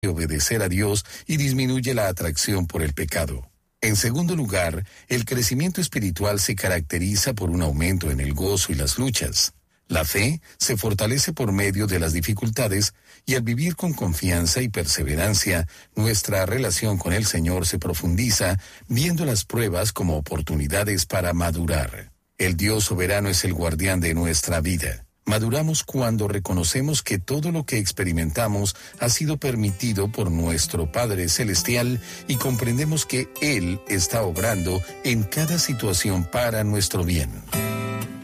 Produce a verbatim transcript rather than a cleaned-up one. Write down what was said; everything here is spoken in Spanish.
obedecer a Dios y disminuye la atracción por el pecado. En segundo lugar, el crecimiento espiritual se caracteriza por un aumento en el gozo y las luchas. La fe se fortalece por medio de las dificultades y al vivir con confianza y perseverancia, nuestra relación con el Señor se profundiza, viendo las pruebas como oportunidades para madurar. El Dios soberano es el guardián de nuestra vida. Maduramos cuando reconocemos que todo lo que experimentamos ha sido permitido por nuestro Padre Celestial y comprendemos que Él está obrando en cada situación para nuestro bien.